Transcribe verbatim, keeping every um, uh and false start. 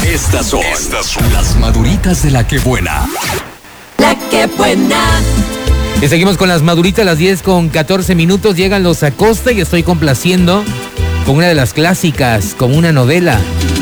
Estas son, Estas son las maduritas de la que buena. La que buena. Y seguimos con las maduritas a las diez con catorce minutos. Llegan los Acosta y estoy complaciendo con una de las clásicas, con una novela.